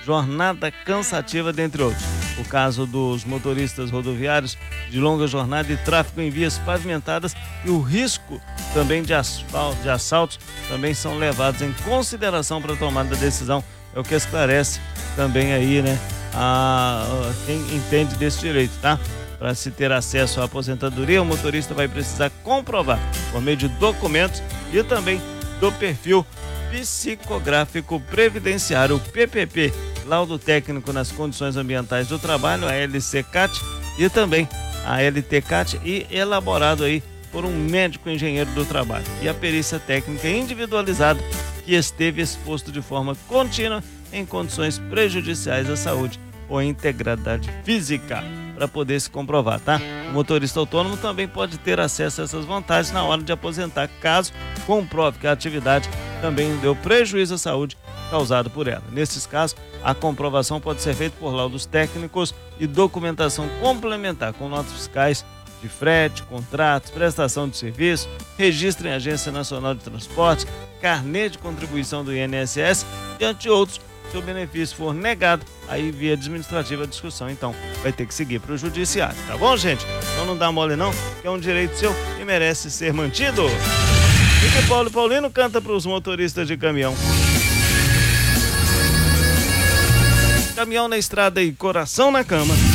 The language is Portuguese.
jornada cansativa, dentre outros. O caso dos motoristas rodoviários de longa jornada e tráfego em vias pavimentadas e o risco também de assaltos também são levados em consideração para a tomada da decisão. É o que esclarece também aí, né, quem entende desse direito, tá? Para se ter acesso à aposentadoria, o motorista vai precisar comprovar por meio de documentos e também do perfil psicográfico previdenciário, PPP, laudo técnico nas condições ambientais do trabalho, a LCCAT, e também a LTCAT, e elaborado aí por um médico engenheiro do trabalho, e a perícia técnica individualizada que esteve exposto de forma contínua em condições prejudiciais à saúde ou à integridade física, para poder se comprovar, tá? O motorista autônomo também pode ter acesso a essas vantagens na hora de aposentar, caso comprove que a atividade também deu prejuízo à saúde causado por ela. Nesses casos, a comprovação pode ser feita por laudos técnicos e documentação complementar, com notas fiscais de frete, contratos, prestação de serviço, registro em Agência Nacional de Transportes, carnê de contribuição do INSS e entre outros. Se o benefício for negado, aí via administrativa a discussão, então vai ter que seguir para o judiciário, tá bom, gente? Então não dá mole não, que é um direito seu e merece ser mantido. E que Paulo Paulino canta para os motoristas de caminhão. Caminhão na estrada e coração na cama.